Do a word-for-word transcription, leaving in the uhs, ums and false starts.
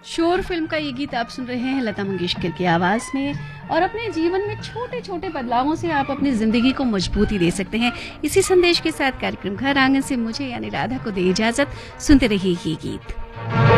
शोर फिल्म का ये गीत आप सुन रहे हैं लता मंगेशकर की आवाज में। और अपने जीवन में छोटे छोटे बदलावों से आप अपनी जिंदगी को मजबूती दे सकते हैं। इसी संदेश के साथ कार्यक्रम घर आंगन से मुझे यानी राधा को दे इजाजत। सुनते रहिए ये गीत।